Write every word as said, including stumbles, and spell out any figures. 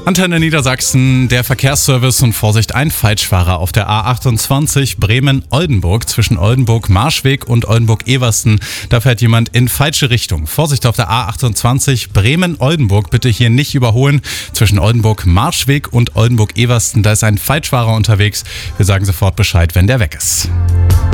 Antenne Niedersachsen, der Verkehrsservice und Vorsicht, ein Falschfahrer auf der A achtundzwanzig Bremen-Oldenburg zwischen Oldenburg-Marschweg und Oldenburg-Eversten. Da fährt jemand in falsche Richtung. Vorsicht auf der A achtundzwanzig Bremen-Oldenburg, bitte hier nicht überholen. Zwischen Oldenburg-Marschweg und Oldenburg-Eversten, da ist ein Falschfahrer unterwegs. Wir sagen sofort Bescheid, wenn der weg ist.